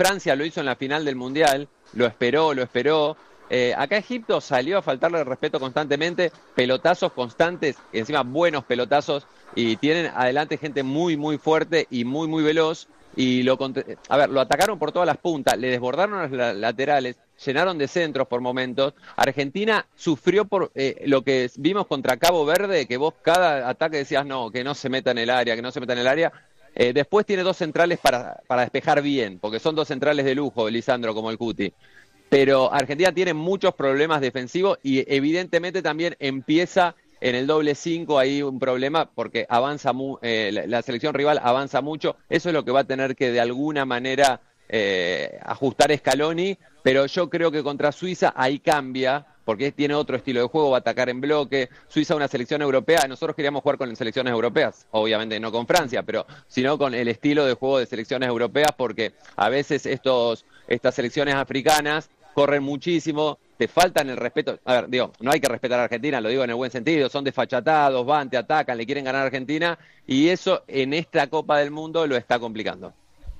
Francia lo hizo en la final del Mundial, lo esperó. Acá Egipto salió a faltarle el respeto constantemente, pelotazos constantes, y encima buenos pelotazos, y tienen adelante gente muy, muy fuerte y muy, muy veloz. Lo atacaron por todas las puntas, le desbordaron las laterales, llenaron de centros por momentos. Argentina sufrió por lo que vimos contra Cabo Verde, que vos cada ataque decías no, que no se meta en el área, que no se meta en el área. Después tiene dos centrales para despejar bien, porque son dos centrales de lujo, Lisandro, como el Cuti. Pero Argentina tiene muchos problemas defensivos y evidentemente también empieza en el doble 5 ahí un problema porque la selección rival avanza mucho. Eso es lo que va a tener que de alguna manera ajustar Scaloni, pero yo creo que contra Suiza ahí cambia, porque tiene otro estilo de juego, va a atacar en bloque. Suiza es una selección europea, nosotros queríamos jugar con selecciones europeas, obviamente no con Francia, pero sino con el estilo de juego de selecciones europeas, porque a veces estas selecciones africanas corren muchísimo, te faltan el respeto. A ver, digo, no hay que respetar a Argentina, lo digo en el buen sentido, son desfachatados, van, te atacan, le quieren ganar a Argentina, y eso en esta Copa del Mundo lo está complicando.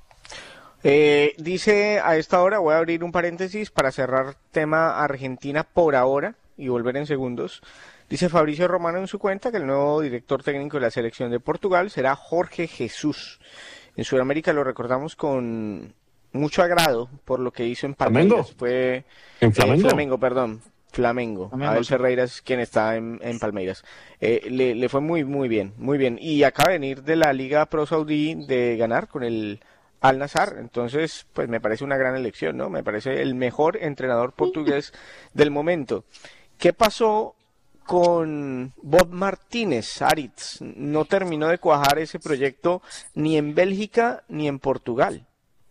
Dice a esta hora, voy a abrir un paréntesis para cerrar tema Argentina por ahora y volver en segundos. Dice Fabricio Romano en su cuenta que el nuevo director técnico de la selección de Portugal será Jorge Jesús. En Sudamérica lo recordamos con mucho agrado por lo que hizo en Palmeiras. Fue en Flamengo. Flamengo. Abel Ferreira es quien está en Palmeiras. Le fue muy, muy bien, muy bien. Y acaba de venir de la Liga Pro Saudí de ganar con el Al Nassr. Entonces, pues me parece una gran elección, ¿no? Me parece el mejor entrenador portugués del momento. ¿Qué pasó con Bob Martínez, Aritz? No terminó de cuajar ese proyecto ni en Bélgica ni en Portugal.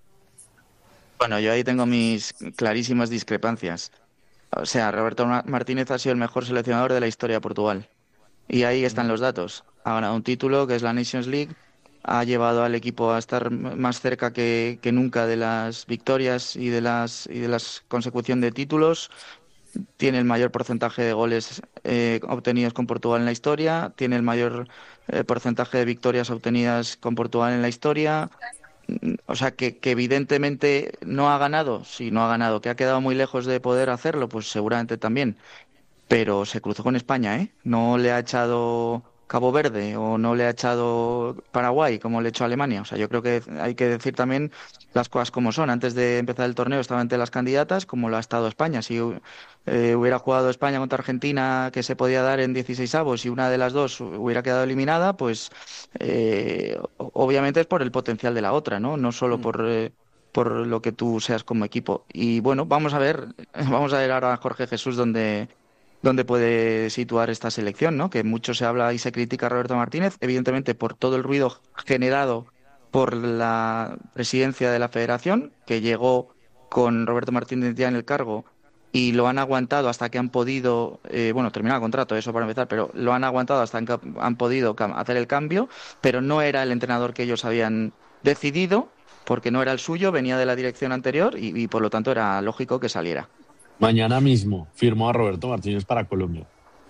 Bueno, yo ahí tengo mis clarísimas discrepancias. O sea, Roberto Martínez ha sido el mejor seleccionador de la historia de Portugal. Y ahí están los datos. Ha ganado un título que es la Nations League, ha llevado al equipo a estar más cerca que nunca de las victorias y de las consecución de títulos. Tiene el mayor porcentaje de goles obtenidos con Portugal en la historia, tiene el mayor porcentaje de victorias obtenidas con Portugal en la historia. O sea, que evidentemente no ha ganado, sí, no ha ganado, que ha quedado muy lejos de poder hacerlo, pues seguramente también. Pero se cruzó con España, ¿eh? No le ha echado Cabo Verde o no le ha echado Paraguay como le echó Alemania. O sea, yo creo que hay que decir también las cosas como son. Antes de empezar el torneo estaba entre las candidatas, como lo ha estado España. Si hubiera jugado España contra Argentina, que se podía dar en 16avos, y una de las dos hubiera quedado eliminada, pues obviamente es por el potencial de la otra, ¿no? No solo por lo que tú seas como equipo. Y bueno, vamos a ver ahora a Jorge Jesús dónde puede situar esta selección, ¿no? Que mucho se habla y se critica a Roberto Martínez, evidentemente por todo el ruido generado por la presidencia de la Federación, que llegó con Roberto Martínez ya en el cargo y lo han aguantado hasta que han podido, terminar el contrato, eso para empezar, pero lo han aguantado hasta que han podido hacer el cambio, pero no era el entrenador que ellos habían decidido, porque no era el suyo, venía de la dirección anterior y por lo tanto era lógico que saliera. Mañana mismo firmó a Roberto Martínez para Colombia.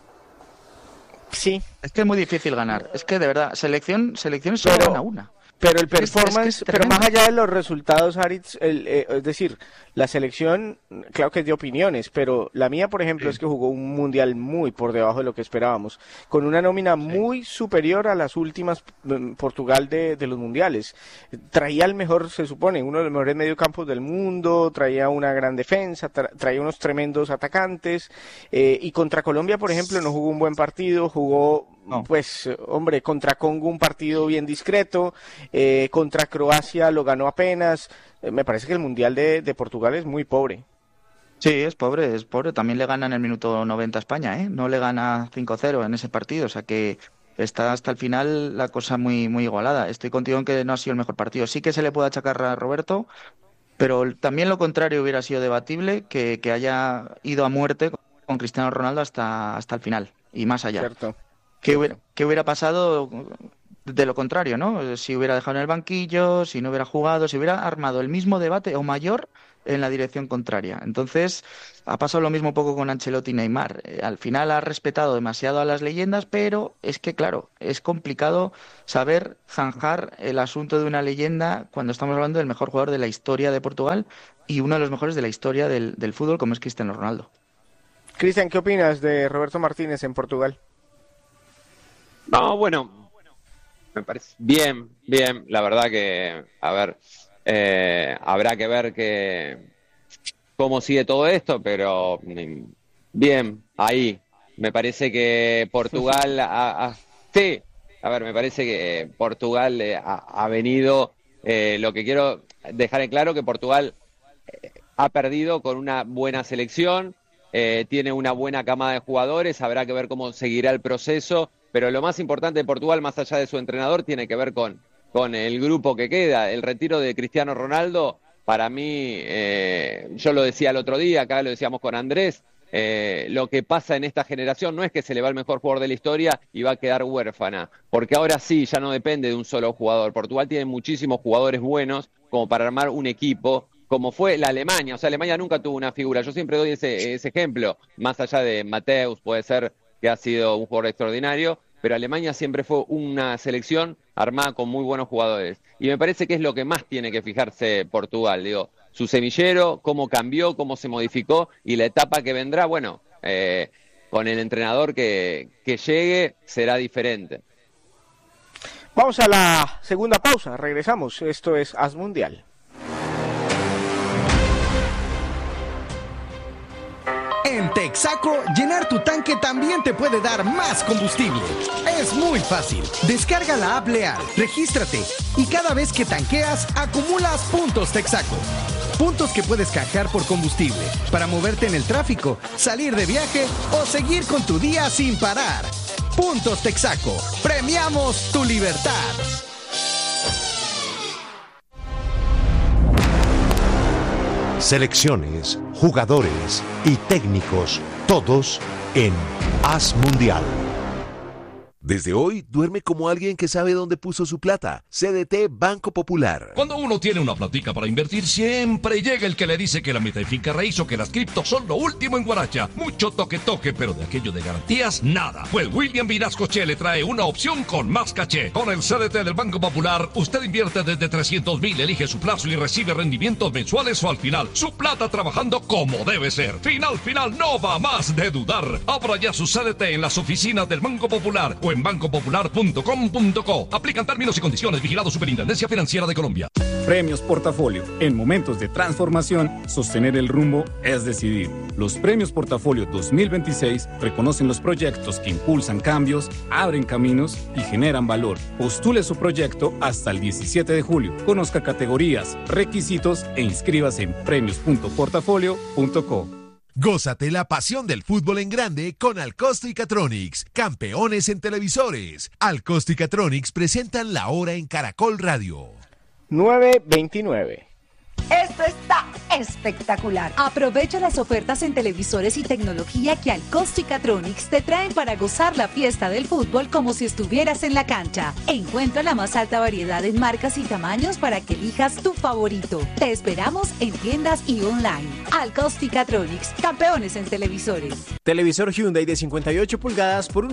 Sí. Es que es muy difícil ganar. Es que de verdad, selecciones solo gana una. Pero el performance, pero más allá de los resultados, Aritz, es decir, la selección, claro que es de opiniones, pero la mía, por ejemplo, es que jugó un mundial muy por debajo de lo que esperábamos, con una nómina muy superior a las últimas Portugal de los mundiales. Traía el mejor, se supone, uno de los mejores mediocampos del mundo, traía una gran defensa, traía unos tremendos atacantes, y contra Colombia, por ejemplo, no jugó un buen partido, jugó... No. Pues, hombre, contra Congo un partido bien discreto, contra Croacia lo ganó apenas. Me parece que el Mundial de Portugal es muy pobre. Sí, es pobre. También le gana en el minuto 90 a España, ¿eh? No le gana 5-0 en ese partido, o sea que está hasta el final la cosa muy, muy igualada. Estoy contigo en que no ha sido el mejor partido. Sí que se le puede achacar a Roberto, pero también lo contrario hubiera sido debatible, que haya ido a muerte con Cristiano Ronaldo hasta el final y más allá. Cierto. ¿Qué hubiera pasado de lo contrario, ¿no? Si hubiera dejado en el banquillo, si no hubiera jugado, si hubiera armado el mismo debate o mayor en la dirección contraria. Entonces, ha pasado lo mismo un poco con Ancelotti y Neymar. Al final ha respetado demasiado a las leyendas, pero es que, claro, es complicado saber zanjar el asunto de una leyenda cuando estamos hablando del mejor jugador de la historia de Portugal y uno de los mejores de la historia del fútbol, como es Cristiano Ronaldo. Cristian, ¿qué opinas de Roberto Martínez en Portugal? No, bueno, me parece bien, la verdad que, a ver, habrá que ver cómo sigue todo esto, pero bien, ahí. Me parece que Portugal, sí, a ver, me parece que Portugal ha venido, lo que quiero dejar en claro que Portugal ha perdido con una buena selección, tiene una buena camada de jugadores, habrá que ver cómo seguirá el proceso, pero lo más importante de Portugal, más allá de su entrenador, tiene que ver con el grupo que queda. El retiro de Cristiano Ronaldo, para mí, yo lo decía el otro día, acá lo decíamos con Andrés, lo que pasa en esta generación no es que se le va el mejor jugador de la historia y va a quedar huérfana, porque ahora sí, ya no depende de un solo jugador. Portugal tiene muchísimos jugadores buenos como para armar un equipo, como fue la Alemania. O sea, Alemania nunca tuvo una figura. Yo siempre doy ese ejemplo, más allá de Mateus, puede ser que ha sido un jugador extraordinario, pero Alemania siempre fue una selección armada con muy buenos jugadores. Y me parece que es lo que más tiene que fijarse Portugal, digo, su semillero, cómo cambió, cómo se modificó, y la etapa que vendrá, bueno, con el entrenador que llegue será diferente. Vamos a la segunda pausa, regresamos. Esto es As Mundial. En Texaco, llenar tu tanque también te puede dar más combustible. Es muy fácil. Descarga la app Leal, regístrate y cada vez que tanqueas, acumulas puntos Texaco. Puntos que puedes canjear por combustible para moverte en el tráfico, salir de viaje o seguir con tu día sin parar. Puntos Texaco. Premiamos tu libertad. Selecciones, jugadores y técnicos, todos en As Mundial. Desde hoy, duerme como alguien que sabe dónde puso su plata. CDT Banco Popular. Cuando uno tiene una platica para invertir, siempre llega el que le dice que la meta finca raíz o que las criptos son lo último en Guaracha. Mucho toque, pero de aquello de garantías, nada. Pues William Vinascoche le trae una opción con más caché. Con el CDT del Banco Popular, usted invierte desde 300,000, elige su plazo y recibe rendimientos mensuales o al final. Su plata trabajando como debe ser. Final, no va más de dudar. Abra ya su CDT en las oficinas del Banco Popular o en bancopopular.com.co. Aplican términos y condiciones. Vigilado Superintendencia Financiera de Colombia. Premios Portafolio. En momentos de transformación, sostener el rumbo es decidir. Los Premios Portafolio 2026 reconocen los proyectos que impulsan cambios, abren caminos y generan valor. Postule su proyecto hasta el 17 de julio. Conozca categorías, requisitos e inscríbase en premios.portafolio.co. Gózate la pasión del fútbol en grande con Alcosto y Catronics, campeones en televisores. Alcosto y Catronics presentan La Hora en Caracol Radio. 9:29. Esto está espectacular. Aprovecha las ofertas en televisores y tecnología que Alcosto y Catronics te traen para gozar la fiesta del fútbol como si estuvieras en la cancha. Encuentra la más alta variedad en marcas y tamaños para que elijas tu favorito. Te esperamos en tiendas y online. Alcosto y Catronics, campeones en televisores. Televisor Hyundai de 58 pulgadas por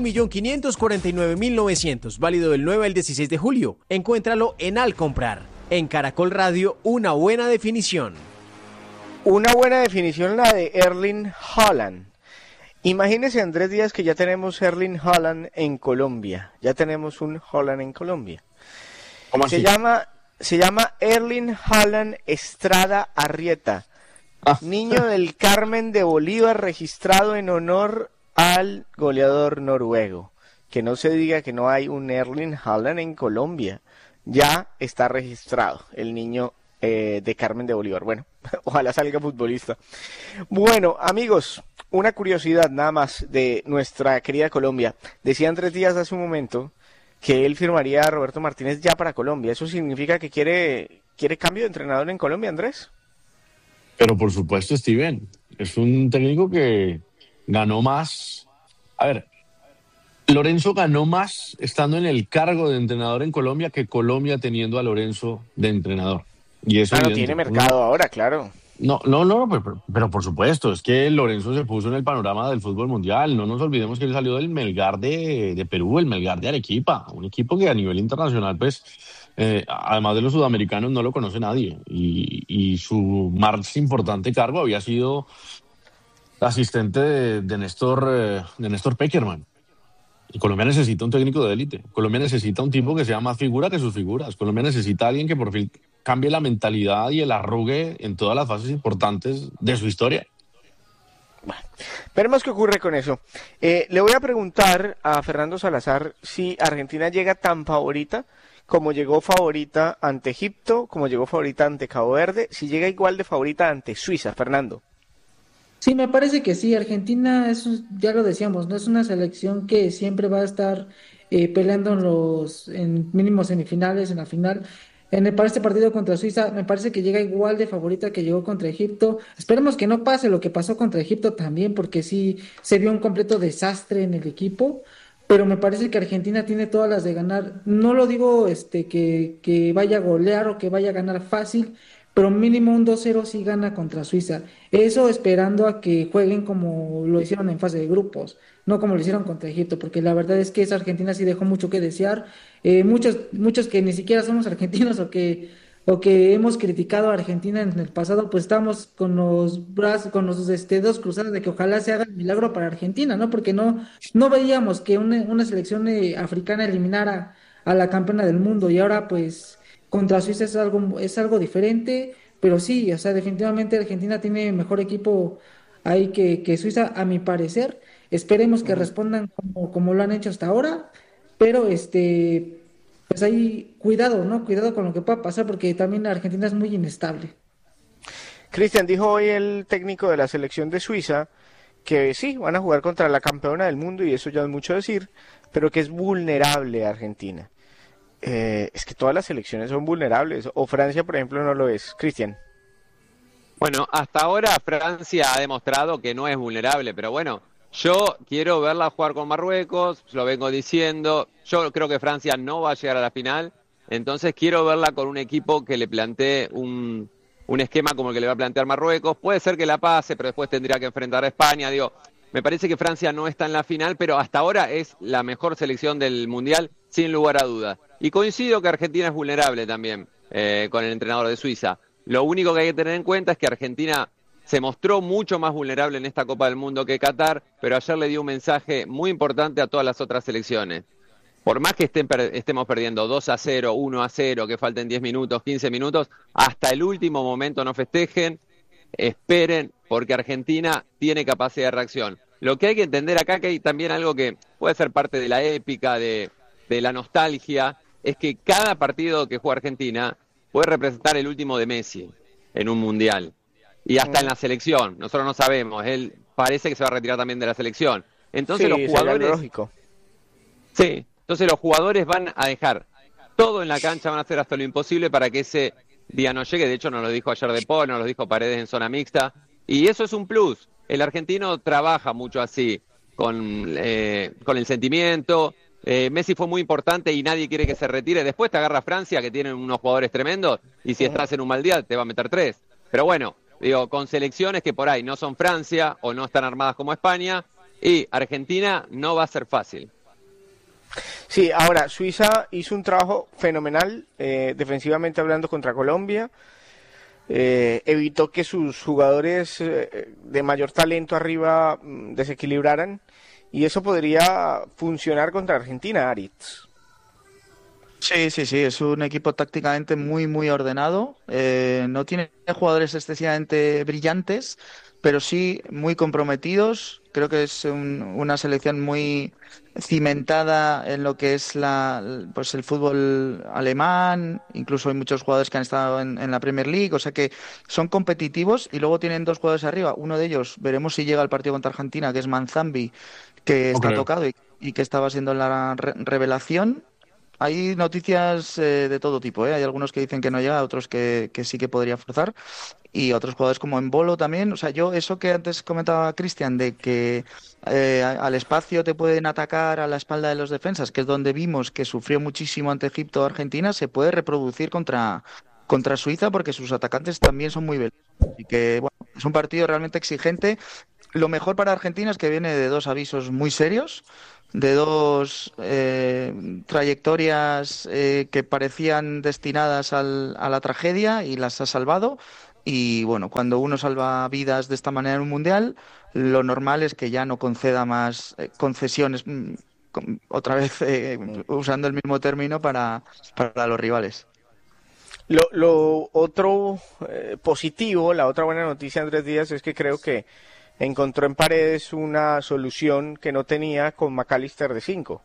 1.549.900, válido del 9 al 16 de julio. Encuéntralo en Al Comprar. En Caracol Radio, una buena definición. Una buena definición la de Erling Haaland. Imagínese, Andrés Díaz, que ya tenemos Erling Haaland en Colombia. Ya tenemos un Haaland en Colombia. ¿Cómo así? Se llama Erling Haaland Estrada Arrieta. Niño del Carmen de Bolívar, registrado en honor al goleador noruego. Que no se diga que no hay un Erling Haaland en Colombia. Ya está registrado el niño de Carmen de Bolívar. Bueno, ojalá salga futbolista. Bueno, amigos, una curiosidad nada más de nuestra querida Colombia. Decía Andrés Díaz hace un momento que él firmaría a Roberto Martínez ya para Colombia. ¿Eso significa que quiere cambio de entrenador en Colombia, Andrés? Pero por supuesto, Steven, es un técnico que ganó más. A ver, Lorenzo ganó más estando en el cargo de entrenador en Colombia que Colombia teniendo a Lorenzo de entrenador. Y eso no tiene mercado ahora, claro. No, pero por supuesto, es que Lorenzo se puso en el panorama del fútbol mundial. No nos olvidemos que él salió del Melgar de Perú, el Melgar de Arequipa, un equipo que a nivel internacional, pues, además de los sudamericanos, no lo conoce nadie. Y su más importante cargo había sido asistente de Néstor Pekerman. Y Colombia necesita un técnico de élite. Colombia necesita un tipo que sea más figura que sus figuras. Colombia necesita a alguien que por fin cambie la mentalidad y el arrugue en todas las fases importantes de su historia. Bueno, veremos qué ocurre con eso. Le voy a preguntar a Fernando Salazar si Argentina llega tan favorita como llegó favorita ante Egipto, como llegó favorita ante Cabo Verde, si llega igual de favorita ante Suiza, Fernando. Sí, me parece que sí. Argentina ya lo decíamos, no es una selección que siempre va a estar peleando en mínimos semifinales, en la final. Para este partido contra Suiza, me parece que llega igual de favorita que llegó contra Egipto. Esperemos que no pase lo que pasó contra Egipto también, porque sí se vio un completo desastre en el equipo. Pero me parece que Argentina tiene todas las de ganar. No lo digo que vaya a golear o que vaya a ganar fácil, pero mínimo un 2-0 sí gana contra Suiza. Eso esperando a que jueguen como lo hicieron en fase de grupos, no como lo hicieron contra Egipto, porque la verdad es que esa Argentina sí dejó mucho que desear. Muchos que ni siquiera somos argentinos o que hemos criticado a Argentina en el pasado, pues estamos con los brazos, con los dedos cruzados de que ojalá se haga el milagro para Argentina, ¿no? Porque no veíamos que una selección africana eliminara a la campeona del mundo, y ahora pues contra Suiza es algo diferente, pero sí, o sea, definitivamente Argentina tiene mejor equipo ahí que Suiza, a mi parecer. Esperemos que respondan como lo han hecho hasta ahora, pero pues ahí cuidado, ¿no? Cuidado con lo que pueda pasar, porque también Argentina es muy inestable. Cristian, dijo hoy el técnico de la selección de Suiza que sí, van a jugar contra la campeona del mundo, y eso ya es mucho decir, pero que es vulnerable a Argentina. Es que todas las selecciones son vulnerables, o Francia, por ejemplo, no lo es. Cristian. Bueno, hasta ahora Francia ha demostrado que no es vulnerable, pero bueno, yo quiero verla jugar con Marruecos, lo vengo diciendo. Yo creo que Francia no va a llegar a la final, entonces quiero verla con un equipo que le plantee un esquema como el que le va a plantear Marruecos. Puede ser que la pase, pero después tendría que enfrentar a España. Me parece que Francia no está en la final, pero hasta ahora es la mejor selección del Mundial, sin lugar a dudas. Y coincido que Argentina es vulnerable también con el entrenador de Suiza. Lo único que hay que tener en cuenta es que Argentina se mostró mucho más vulnerable en esta Copa del Mundo que Qatar, pero ayer le dio un mensaje muy importante a todas las otras selecciones. Por más que estemos perdiendo 2-0, 1-0, que falten 10 minutos, 15 minutos, hasta el último momento no festejen, esperen, porque Argentina tiene capacidad de reacción. Lo que hay que entender acá, que hay también algo que puede ser parte de la épica, de la nostalgia, es que cada partido que juega Argentina puede representar el último de Messi en un mundial. Y hasta en la selección, nosotros no sabemos, él parece que se va a retirar también de la selección. Entonces sí, los jugadores... lógico. Sí, entonces los jugadores van a dejar todo en la cancha, van a hacer hasta lo imposible para que ese día no llegue. De hecho, nos lo dijo ayer De Paul, nos lo dijo Paredes en zona mixta. Y eso es un plus. El argentino trabaja mucho así, con el sentimiento. Messi fue muy importante y nadie quiere que se retire. Después te agarra Francia, que tiene unos jugadores tremendos, y si estás en un mal día te va a meter 3. Pero bueno, con selecciones que por ahí no son Francia o no están armadas como España, y Argentina no va a ser fácil. Sí, ahora, Suiza hizo un trabajo fenomenal, defensivamente hablando, contra Colombia. Evitó que sus jugadores de mayor talento arriba desequilibraran, y eso podría funcionar contra Argentina, Aritz. Sí, es un equipo tácticamente muy, muy ordenado. No tiene jugadores excesivamente brillantes, pero sí muy comprometidos. Creo que es una selección muy cimentada en lo que es pues el fútbol alemán. Incluso hay muchos jugadores que han estado en la Premier League, o sea que son competitivos, y luego tienen 2 jugadores arriba. Uno de ellos, veremos si llega al partido contra Argentina, que es Manzambi, que está tocado y que estaba siendo la revelación. hay noticias de todo tipo, ¿eh? Hay algunos que dicen que no llega, otros que sí que podría forzar, y otros jugadores como Embolo también. O sea, yo eso que antes comentaba Cristian, de que al espacio te pueden atacar a la espalda de los defensas, que es donde vimos que sufrió muchísimo ante Egipto o Argentina, se puede reproducir contra Suiza porque sus atacantes también son muy veloces. Así que, bueno, es un partido realmente exigente. Lo mejor para Argentina es que viene de dos avisos muy serios, de dos trayectorias que parecían destinadas a la tragedia y las ha salvado. Y bueno, cuando uno salva vidas de esta manera en un mundial, lo normal es que ya no conceda más concesiones, otra vez usando el mismo término para los rivales. Lo otro positivo, la otra buena noticia, Andrés Díaz, es que creo que encontró en Paredes una solución que no tenía con McAllister de 5.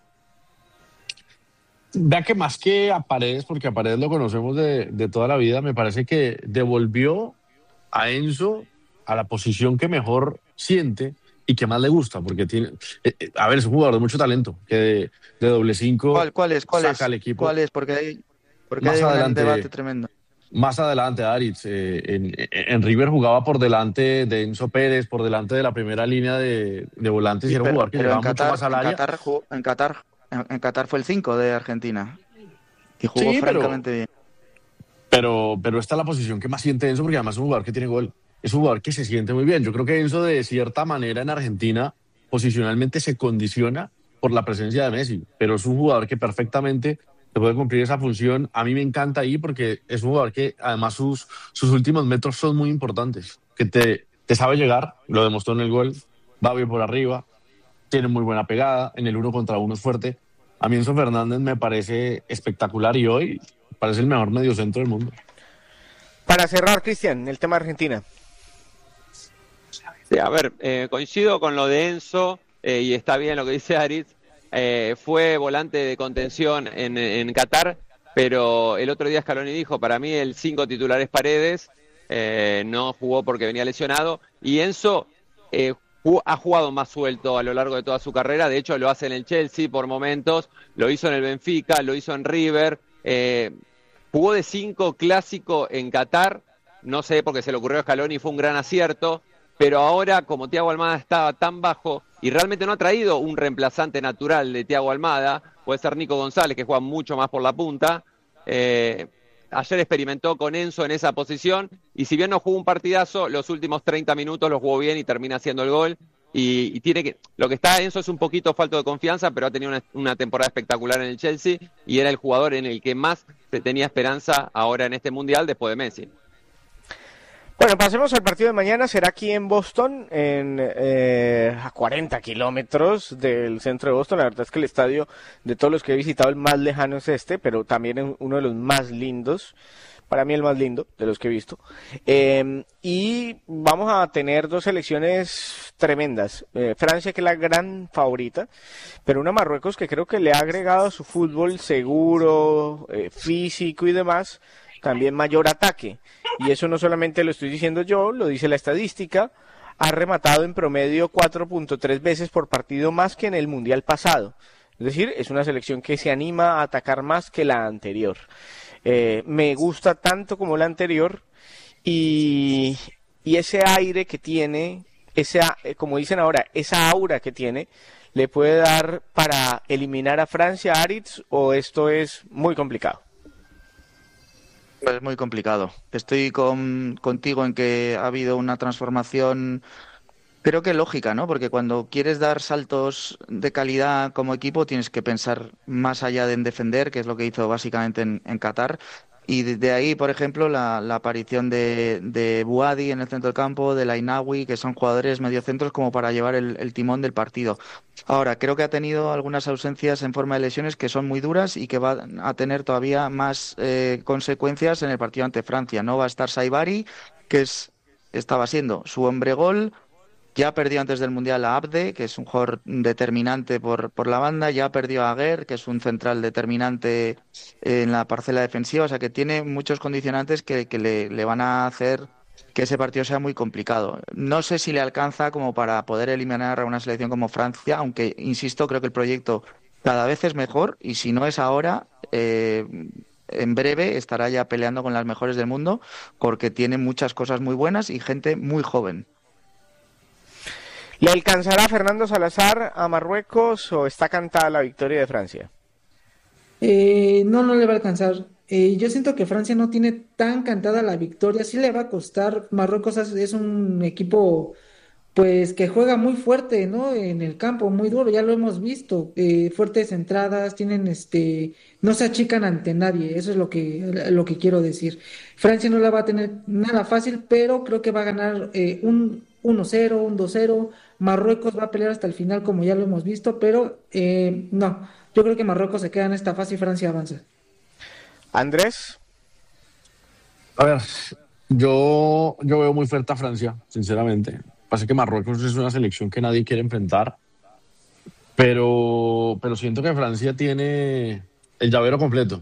Vea que más que a Paredes, porque a Paredes lo conocemos de toda la vida, me parece que devolvió a Enzo a la posición que mejor siente y que más le gusta, porque tiene, a ver, es un jugador de mucho talento, que de doble 5 ¿Cuál es? saca al equipo. ¿Cuál es? Porque hay Más un adelante, debate tremendo. Más adelante, Aritz, en River jugaba por delante de Enzo Pérez, por delante de la primera línea de volantes, y era un jugador que llegaba mucho más al área. En Qatar fue el 5 de Argentina y jugó Sí, francamente bien. Pero esta es la posición que más siente Enzo, porque además es un jugador que tiene gol. Es un jugador que se siente muy bien. Yo creo que Enzo, de cierta manera, en Argentina, posicionalmente se condiciona por la presencia de Messi, pero es un jugador que perfectamente te puede cumplir esa función. A mí me encanta ahí porque es un jugador que además sus últimos metros son muy importantes, que te sabe llegar, lo demostró en el gol, va bien por arriba, tiene muy buena pegada, en el 1 contra 1 es fuerte. A mí Enzo Fernández me parece espectacular y hoy parece el mejor mediocentro del mundo. Para cerrar, Cristian, el tema Argentina. Sí, a ver, coincido con lo de Enzo y está bien lo que dice Aritz. Fue volante de contención en Qatar, pero el otro día Scaloni dijo, para mí el 5 titular es Paredes, no jugó porque venía lesionado, y Enzo ha jugado más suelto a lo largo de toda su carrera. De hecho lo hace en el Chelsea por momentos, lo hizo en el Benfica, lo hizo en River, jugó de 5 clásico en Qatar, no sé, porque se le ocurrió a Scaloni y fue un gran acierto, pero ahora como Thiago Almada estaba tan bajo y realmente no ha traído un reemplazante natural de Thiago Almada, puede ser Nico González, que juega mucho más por la punta. Ayer experimentó con Enzo en esa posición y si bien no jugó un partidazo, los últimos 30 minutos los jugó bien y termina haciendo el gol. Y tiene que, lo que está Enzo es un poquito falto de confianza, pero ha tenido una temporada espectacular en el Chelsea y era el jugador en el que más se tenía esperanza ahora en este Mundial después de Messi. Bueno, pasemos al partido de mañana. Será aquí en Boston, a 40 kilómetros del centro de Boston. La verdad es que el estadio, de todos los que he visitado, el más lejano es este, pero también es uno de los más lindos. Para mí el más lindo de los que he visto. Y vamos a tener dos selecciones tremendas. Francia, que es la gran favorita, pero una Marruecos que creo que le ha agregado a su fútbol seguro, físico y demás, también mayor ataque. Y eso no solamente lo estoy diciendo yo, lo dice la estadística. Ha rematado en promedio 4.3 veces por partido más que en el Mundial pasado. Es decir, es una selección que se anima a atacar más que la anterior. Me gusta tanto como la anterior y ese aire que tiene, como dicen ahora, esa aura que tiene, ¿le puede dar para eliminar a Francia, Aritz, o esto es muy complicado? Es muy complicado. Estoy contigo en que ha habido una transformación, creo que lógica, ¿no? Porque cuando quieres dar saltos de calidad como equipo tienes que pensar más allá de en defender, que es lo que hizo básicamente en Qatar. Y de ahí, por ejemplo, la aparición de Buadi en el centro del campo, de Lainawi, que son jugadores mediocentros como para llevar el timón del partido. Ahora, creo que ha tenido algunas ausencias en forma de lesiones que son muy duras y que va a tener todavía más consecuencias en el partido ante Francia. No va a estar Saibari, que estaba siendo su hombre gol. Ya perdió antes del Mundial a Abde, que es un jugador determinante por la banda. Ya perdió a Aguer, que es un central determinante en la parcela defensiva. O sea que tiene muchos condicionantes que le van a hacer que ese partido sea muy complicado. No sé si le alcanza como para poder eliminar a una selección como Francia, aunque, insisto, creo que el proyecto cada vez es mejor y si no es ahora, en breve estará ya peleando con las mejores del mundo porque tiene muchas cosas muy buenas y gente muy joven. ¿Le alcanzará Fernando Salazar a Marruecos o está cantada la victoria de Francia? No le va a alcanzar. Yo siento que Francia no tiene tan cantada la victoria, sí le va a costar. Marruecos es un equipo pues que juega muy fuerte, ¿no? En el campo, muy duro, ya lo hemos visto. Fuertes entradas, tienen no se achican ante nadie, eso es lo que quiero decir. Francia no la va a tener nada fácil, pero creo que va a ganar un 1-0, un 2-0. Marruecos va a pelear hasta el final, como ya lo hemos visto, pero no, yo creo que Marruecos se queda en esta fase y Francia avanza. Andrés. A ver, yo veo muy fuerte a Francia, sinceramente. Pasa que Marruecos es una selección que nadie quiere enfrentar, pero siento que Francia tiene el llavero completo.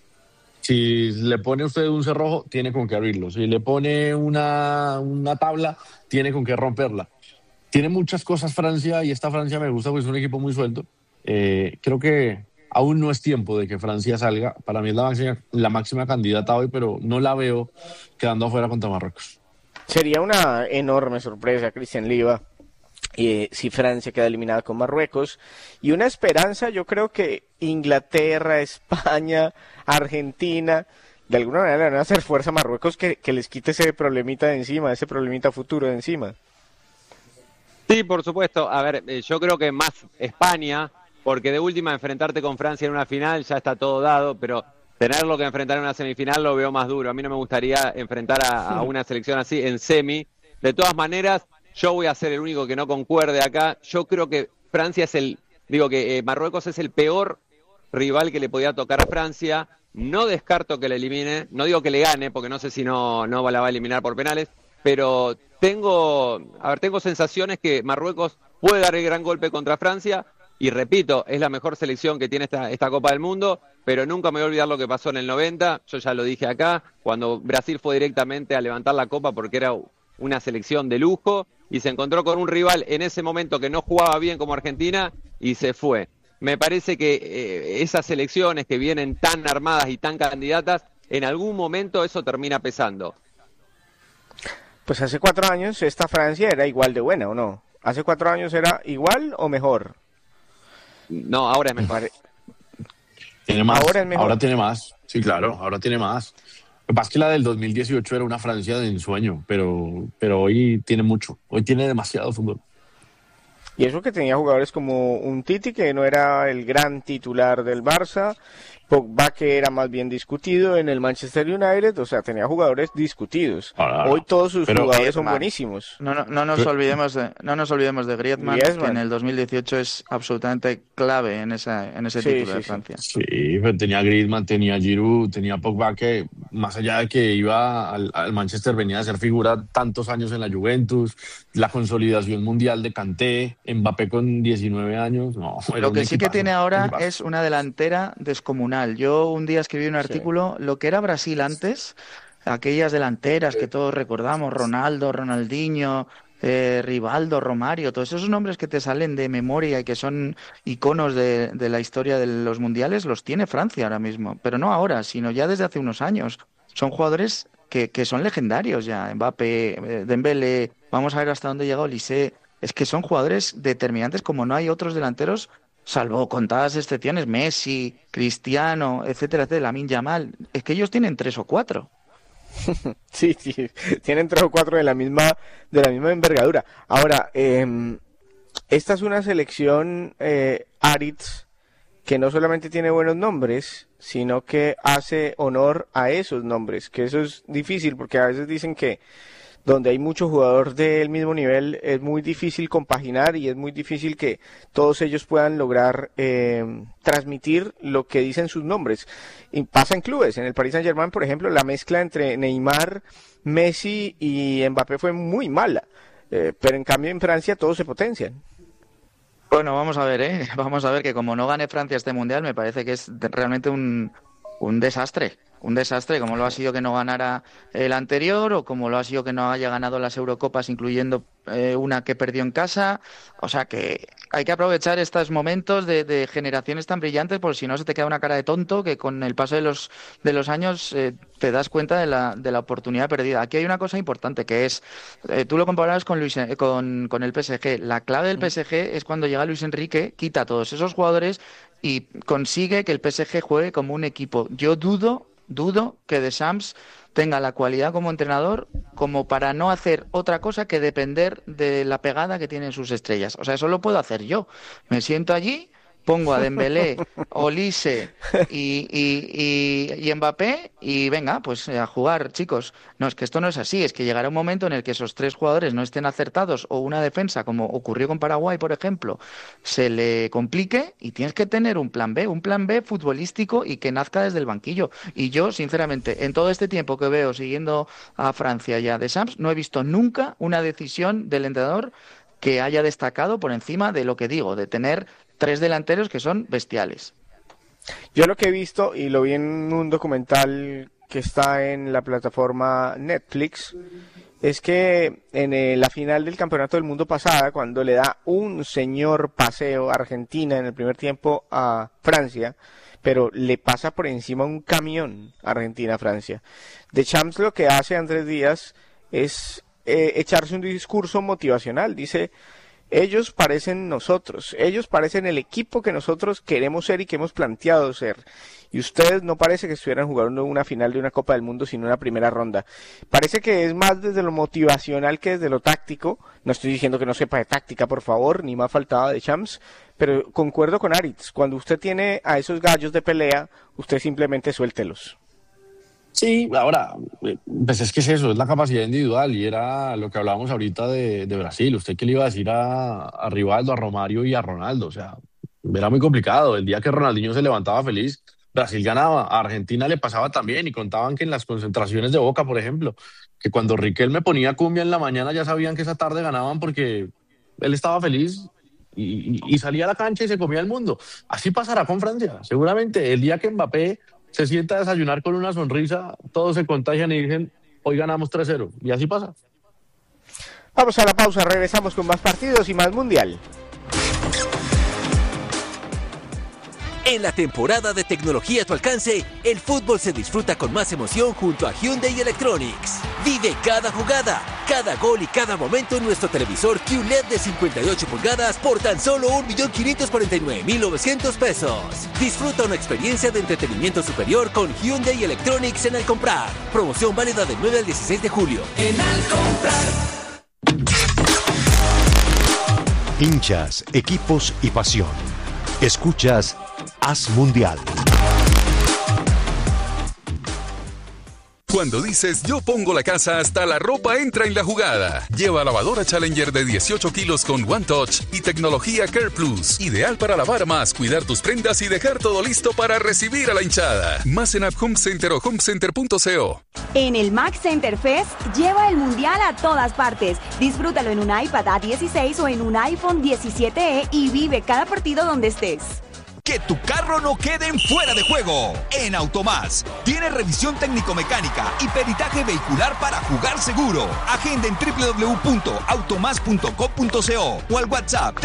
Si le pone usted un cerrojo, tiene con qué abrirlo. Si le pone una tabla, tiene con qué romperla. Tiene muchas cosas Francia y esta Francia me gusta porque es un equipo muy suelto. Creo que aún no es tiempo de que Francia salga. Para mí es la máxima candidata hoy, pero no la veo quedando afuera contra Marruecos. Sería una enorme sorpresa, Cristian Liva, si Francia queda eliminada con Marruecos. Y una esperanza, yo creo que Inglaterra, España, Argentina, de alguna manera le van a hacer fuerza a Marruecos que les quite ese problemita de encima, ese problemita futuro de encima. Sí, por supuesto. A ver, yo creo que más España, porque de última enfrentarte con Francia en una final ya está todo dado, pero tenerlo que enfrentar en una semifinal lo veo más duro. A mí no me gustaría enfrentar a una selección así en semi. De todas maneras, yo voy a ser el único que no concuerde acá. Yo creo que Francia es Marruecos es el peor rival que le podía tocar a Francia. No descarto que le elimine, no digo que le gane, porque no sé si no la va a eliminar por penales, pero tengo sensaciones que Marruecos puede dar el gran golpe contra Francia. Y repito, es la mejor selección que tiene esta Copa del Mundo, pero nunca me voy a olvidar lo que pasó en el 90, yo ya lo dije acá, cuando Brasil fue directamente a levantar la Copa porque era una selección de lujo y se encontró con un rival en ese momento que no jugaba bien como Argentina y se fue. Me parece que esas selecciones que vienen tan armadas y tan candidatas, en algún momento eso termina pesando. Pues hace 4 años esta Francia era igual de buena, ¿o no? ¿Hace 4 años era igual o mejor? No, ahora es mejor. Tiene más. Ahora es mejor. Ahora tiene más. Sí, claro, ahora tiene más. Lo que pasa es que la del 2018 era una Francia de ensueño, pero hoy tiene mucho. Hoy tiene demasiado fútbol. Y eso que tenía jugadores como un Titi, que no era el gran titular del Barça, Pogba, que era más bien discutido en el Manchester United, o sea, tenía jugadores discutidos. Hoy todos sus jugadores son buenísimos. No nos olvidemos de Griezmann, que en el 2018 es absolutamente clave en ese título de Francia. Sí, pero tenía Griezmann, tenía Giroud, tenía Pogba, que más allá de que iba al Manchester, venía a ser figura tantos años en la Juventus, la consolidación mundial de Kanté, Mbappé con 19 años. No, lo que sí que tiene ahora es una delantera descomunal. Yo un día escribí un artículo, lo que era Brasil antes, aquellas delanteras que todos recordamos, Ronaldo, Ronaldinho, Rivaldo, Romario, todos esos nombres que te salen de memoria y que son iconos de la historia de los mundiales, los tiene Francia ahora mismo, pero no ahora, sino ya desde hace unos años. Son jugadores que son legendarios ya, Mbappé, Dembélé, vamos a ver hasta dónde llega Olise. Es que son jugadores determinantes como no hay otros delanteros, salvo contadas excepciones, Messi, Cristiano, etcétera, Lamine Yamal. Es que ellos tienen 3 o 4. Sí, tienen 3 o 4 de la misma envergadura. Ahora, esta es una selección Aritz que no solamente tiene buenos nombres, sino que hace honor a esos nombres, que eso es difícil porque a veces dicen que donde hay muchos jugadores del mismo nivel es muy difícil compaginar y es muy difícil que todos ellos puedan lograr transmitir lo que dicen sus nombres. Y pasa en clubes, en el Paris Saint-Germain, por ejemplo, la mezcla entre Neymar, Messi y Mbappé fue muy mala, pero en cambio en Francia todos se potencian. Bueno, vamos a ver, Vamos a ver que como no gane Francia este Mundial, me parece que es realmente un un desastre, como lo ha sido que no ganara el anterior o como lo ha sido que no haya ganado las Eurocopas, incluyendo una que perdió en casa. O sea que hay que aprovechar estos momentos de generaciones tan brillantes, porque si no se te queda una cara de tonto que con el paso de los años te das cuenta de la oportunidad perdida. Aquí hay una cosa importante que es, tú lo comparabas con el PSG. La clave del PSG es cuando llega Luis Enrique, quita a todos esos jugadores y consigue que el PSG juegue como un equipo. Yo dudo que Deschamps tenga la cualidad como entrenador como para no hacer otra cosa que depender de la pegada que tienen sus estrellas. O sea, eso lo puedo hacer yo. Me siento allí, pongo a Dembélé, Olise y Mbappé y venga, pues a jugar, chicos. No, es que esto no es así, es que llegará un momento en el que esos tres jugadores no estén acertados o una defensa, como ocurrió con Paraguay, por ejemplo, se le complique y tienes que tener un plan B futbolístico y que nazca desde el banquillo. Y yo, sinceramente, en todo este tiempo que veo siguiendo a Francia y a Deschamps, no he visto nunca una decisión del entrenador que haya destacado por encima de lo que digo, de tener 3 delanteros que son bestiales. Yo lo que he visto, y lo vi en un documental que está en la plataforma Netflix, es que en la final del Campeonato del Mundo pasada, cuando le da un señor paseo a Argentina en el primer tiempo a Francia, pero le pasa por encima un camión Argentina-Francia. Deschamps lo que hace Andrés Díaz es echarse un discurso motivacional. Dice: ellos parecen nosotros, ellos parecen el equipo que nosotros queremos ser y que hemos planteado ser. Y ustedes no parece que estuvieran jugando una final de una Copa del Mundo, sino una primera ronda. Parece que es más desde lo motivacional que desde lo táctico. No estoy diciendo que no sepa de táctica, por favor, ni más faltaba de Deschamps, pero concuerdo con Aritz. Cuando usted tiene a esos gallos de pelea, usted simplemente suéltelos. Sí, ahora, pues es que es eso, es la capacidad individual y era lo que hablábamos ahorita de Brasil. ¿Usted qué le iba a decir a Rivaldo, a Romario y a Ronaldo? O sea, era muy complicado. El día que Ronaldinho se levantaba feliz, Brasil ganaba. A Argentina le pasaba también y contaban que en las concentraciones de Boca, por ejemplo, que cuando Riquelme ponía cumbia en la mañana ya sabían que esa tarde ganaban porque él estaba feliz y salía a la cancha y se comía el mundo. Así pasará con Francia. Seguramente el día que Mbappé se sienta a desayunar con una sonrisa, todos se contagian y dicen: hoy ganamos 3-0, y así pasa. Vamos a la pausa, regresamos con más partidos y más Mundial. En la temporada de tecnología a tu alcance, el fútbol se disfruta con más emoción junto a Hyundai Electronics. Vive cada jugada, cada gol y cada momento en nuestro televisor QLED de 58 pulgadas por tan solo $1,549,900 pesos. Disfruta una experiencia de entretenimiento superior con Hyundai Electronics en Al Comprar. Promoción válida del 9 al 16 de julio. En Al Comprar. Hinchas, equipos y pasión. Escuchas Haz Mundial. Cuando dices yo pongo la casa, hasta la ropa entra en la jugada. Lleva lavadora Challenger de 18 kilos con One Touch y tecnología Care Plus. Ideal para lavar más, cuidar tus prendas y dejar todo listo para recibir a la hinchada. Más en App Home Center o homecenter.co. En el Mac Center Fest, lleva el Mundial a todas partes. Disfrútalo en un iPad A16 o en un iPhone 17e y vive cada partido donde estés. Que tu carro no quede en fuera de juego. En Automás tiene revisión técnico-mecánica y peritaje vehicular para jugar seguro. Agenda en www.automas.co.co o al WhatsApp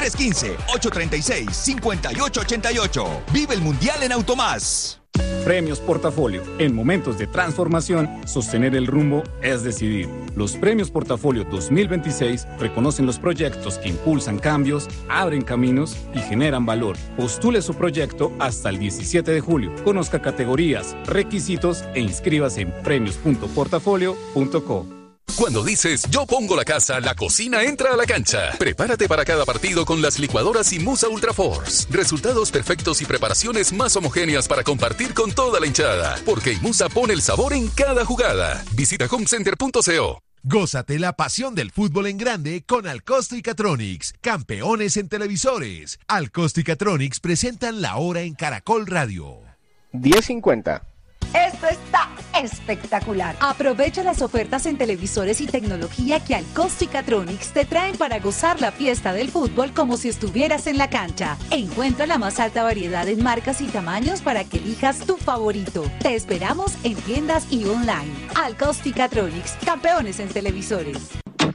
315-836-5888. Vive el Mundial en Automás. Premios Portafolio. En momentos de transformación, sostener el rumbo es decidir. Los Premios Portafolio 2026 reconocen los proyectos que impulsan cambios, abren caminos y generan valor. Postule su proyecto hasta el 17 de julio. Conozca categorías, requisitos e inscríbase en premios.portafolio.co. Cuando dices yo pongo la casa, la cocina entra a la cancha. Prepárate para cada partido con las licuadoras Imusa Ultra Force. Resultados perfectos y preparaciones más homogéneas para compartir con toda la hinchada. Porque Imusa pone el sabor en cada jugada. Visita homecenter.co. Gózate la pasión del fútbol en grande con Alcosto y Catronics, campeones en televisores. Alcosto y Catronics presentan la hora en Caracol Radio. 10:50. Esto está espectacular. Aprovecha las ofertas en televisores y tecnología que Alcosto y Catronics te traen para gozar la fiesta del fútbol como si estuvieras en la cancha. Encuentra la más alta variedad en marcas y tamaños para que elijas tu favorito. Te esperamos en tiendas y online. Alcosto y Catronics, campeones en televisores.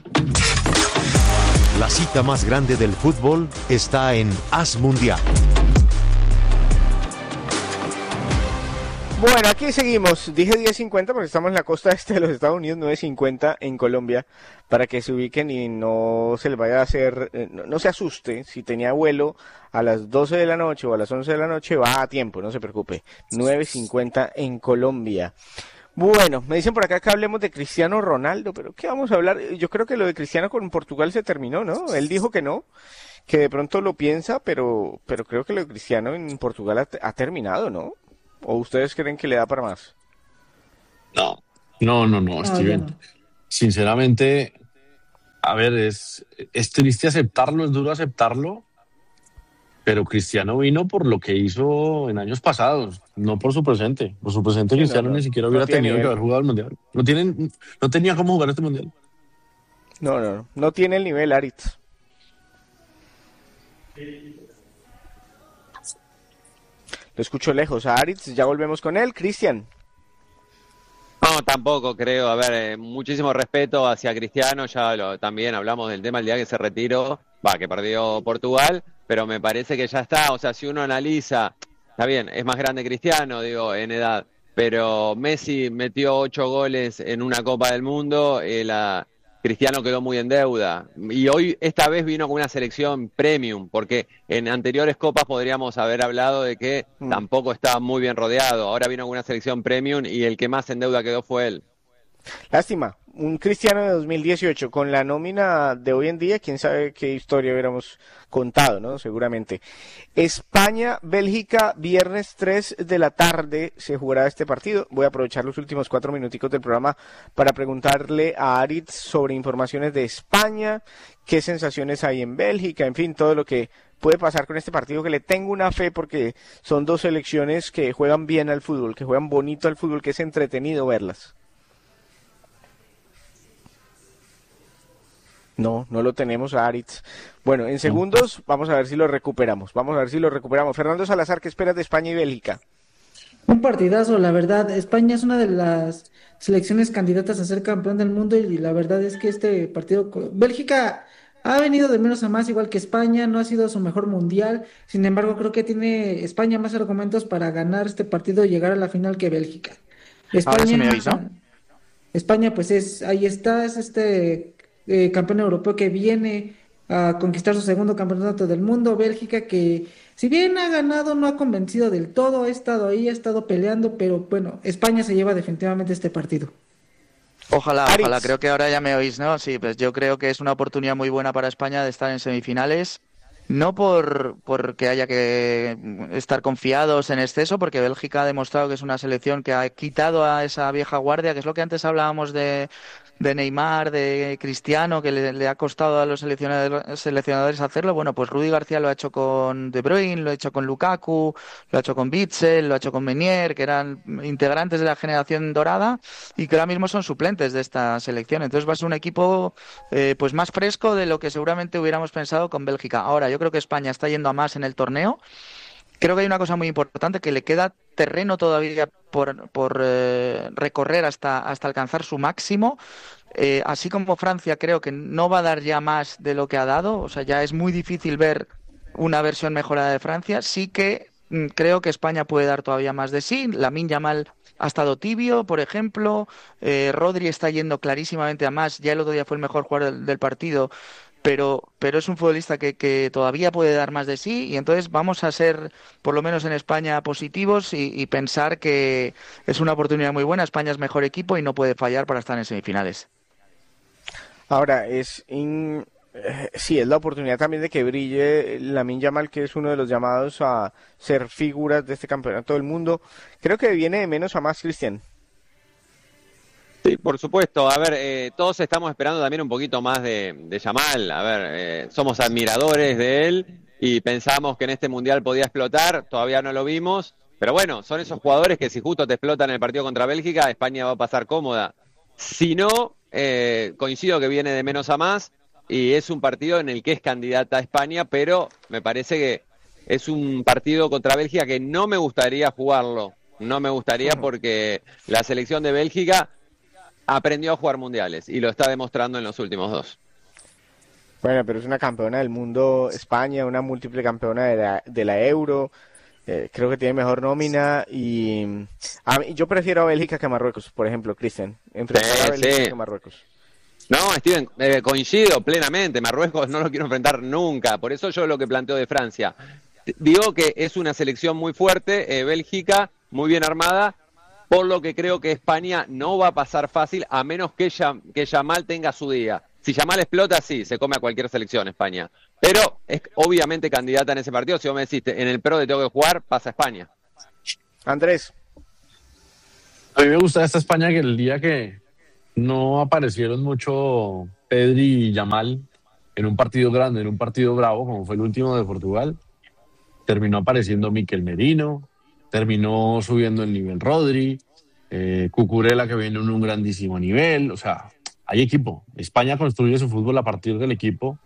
La cita más grande del fútbol está en As Mundial. Bueno, aquí seguimos. Dije 10:50 porque estamos en la costa este de los Estados Unidos, 9:50 en Colombia, para que se ubiquen y no se les vaya a hacer, no se asuste. Si tenía vuelo a las 12 de la noche o a las 11 de la noche, va a tiempo, no se preocupe. 9:50 en Colombia. Bueno, me dicen por acá que hablemos de Cristiano Ronaldo, pero ¿qué vamos a hablar? Yo creo que lo de Cristiano con Portugal se terminó, ¿no? Él dijo que no, que de pronto lo piensa, pero creo que lo de Cristiano en Portugal ha terminado, ¿no? ¿O ustedes creen que le da para más? No, Steven. No. Sinceramente, a ver, es triste aceptarlo, es duro aceptarlo, pero Cristiano vino por lo que hizo en años pasados, no por su presente. Por su presente, Cristiano ni siquiera hubiera tenido que haber jugado el Mundial. No tenía cómo jugar este Mundial. No tiene el nivel, Aritz. Lo escucho lejos a Aritz, ya volvemos con él. Cristian. No, tampoco creo. A ver, muchísimo respeto hacia Cristiano. También hablamos del tema el día que se retiró, que perdió Portugal, pero me parece que ya está. O sea, si uno analiza, está bien, es más grande Cristiano, digo, en edad, pero Messi metió 8 goles en una Copa del Mundo, Cristiano quedó muy en deuda. Y hoy, esta vez, vino con una selección premium, porque en anteriores copas podríamos haber hablado de que tampoco estaba muy bien rodeado. Ahora vino con una selección premium y el que más en deuda quedó fue él. Lástima, un Cristiano de 2018 con la nómina de hoy en día, quién sabe qué historia hubiéramos contado, ¿no? Seguramente. España-Bélgica, viernes 3 de la tarde se jugará este partido. Voy a aprovechar los últimos 4 minuticos del programa para preguntarle a Aritz sobre informaciones de España, qué sensaciones hay en Bélgica, en fin, todo lo que puede pasar con este partido, que le tengo una fe porque son dos selecciones que juegan bien al fútbol, que juegan bonito al fútbol, que es entretenido verlas. No lo tenemos a Aritz. Bueno, en segundos vamos a ver si lo recuperamos. Fernando Salazar, ¿qué esperas de España y Bélgica? Un partidazo, la verdad. España es una de las selecciones candidatas a ser campeón del mundo y la verdad es que este partido... Bélgica ha venido de menos a más, igual que España, no ha sido su mejor mundial. Sin embargo, creo que tiene España más argumentos para ganar este partido y llegar a la final que Bélgica. Ahora sí me oís, ¿no? España, pues ahí está, es campeón europeo que viene a conquistar su segundo campeonato del mundo. Bélgica, que si bien ha ganado, no ha convencido del todo, ha estado ahí, ha estado peleando, pero bueno, España se lleva definitivamente este partido. Ojalá, creo que ahora ya me oís, ¿no? Sí, pues yo creo que es una oportunidad muy buena para España de estar en semifinales, no porque haya que estar confiados en exceso, porque Bélgica ha demostrado que es una selección que ha quitado a esa vieja guardia, que es lo que antes hablábamos de Neymar, de Cristiano, que le ha costado a los seleccionadores hacerlo. Bueno, pues Rudi García lo ha hecho con De Bruyne, lo ha hecho con Lukaku, lo ha hecho con Witsel, lo ha hecho con Meunier, que eran integrantes de la generación dorada y que ahora mismo son suplentes de esta selección. Entonces va a ser un equipo pues más fresco de lo que seguramente hubiéramos pensado con Bélgica. Ahora, yo creo que España está yendo a más en el torneo. Creo que hay una cosa muy importante, que le queda terreno todavía por recorrer hasta alcanzar su máximo. Así como Francia creo que no va a dar ya más de lo que ha dado, o sea, ya es muy difícil ver una versión mejorada de Francia. Sí que creo que España puede dar todavía más de sí. Lamine Yamal ha estado tibio, por ejemplo. Rodri está yendo clarísimamente a más. Ya el otro día fue el mejor jugador del partido. Pero es un futbolista que todavía puede dar más de sí, y entonces vamos a ser, por lo menos en España, positivos y pensar que es una oportunidad muy buena. España es mejor equipo y no puede fallar para estar en semifinales. Ahora, sí, es la oportunidad también de que brille Lamine Yamal, que es uno de los llamados a ser figuras de este campeonato del mundo. Creo que viene de menos a más, Cristian. Sí, por supuesto. A ver, todos estamos esperando también un poquito más de Yamal. A ver, somos admiradores de él y pensamos que en este Mundial podía explotar. Todavía no lo vimos, Pero bueno, son esos jugadores que si justo te explotan en el partido contra Bélgica, España va a pasar cómoda. Si no, coincido que viene de menos a más y es un partido en el que es candidata a España, pero me parece que es un partido contra Bélgica que no me gustaría jugarlo. No me gustaría porque la selección de Bélgica aprendió a jugar mundiales y lo está demostrando en los últimos 2. Bueno, pero es una campeona del mundo España, una múltiple campeona de la Euro. Creo que tiene mejor nómina y yo prefiero a Bélgica que a Marruecos, por ejemplo, Cristian. Enfrentar a Bélgica que a Marruecos. No, Steven, coincido plenamente. Marruecos no lo quiero enfrentar nunca. Por eso yo lo que planteo de Francia. Digo que es una selección muy fuerte, Bélgica, muy bien armada, por lo que creo que España no va a pasar fácil, a menos que Yamal tenga su día. Si Yamal explota, sí, se come a cualquier selección España. Pero es obviamente candidata en ese partido. Si vos me decís, en el Pro de tengo que jugar, pasa España. Andrés. A mí me gusta esta España que el día que no aparecieron mucho Pedri y Yamal en un partido grande, en un partido bravo, como fue el último de Portugal, terminó apareciendo Mikel Merino, terminó subiendo el nivel Rodri, Cucurella que viene en un grandísimo nivel, o sea, hay equipo. España construye su fútbol a partir del equipo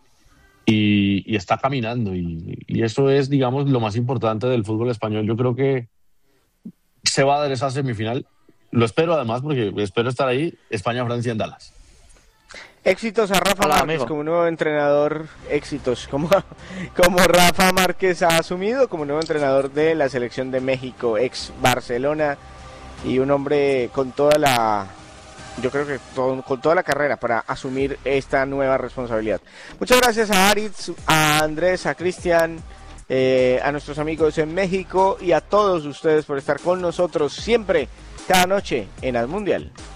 y está caminando y eso es, digamos, lo más importante del fútbol español. Yo creo que se va a dar esa semifinal. Lo espero además porque espero estar ahí, España-Francia en Dallas. Éxitos a Rafa Márquez amigo. Como nuevo entrenador, éxitos como Rafa Márquez ha asumido como nuevo entrenador de la selección de México, ex Barcelona, y un hombre con toda la, yo creo que con toda la carrera para asumir esta nueva responsabilidad. Muchas gracias a Aritz, a Andrés, a Cristian, a nuestros amigos en México y a todos ustedes por estar con nosotros siempre, cada noche en Al Mundial.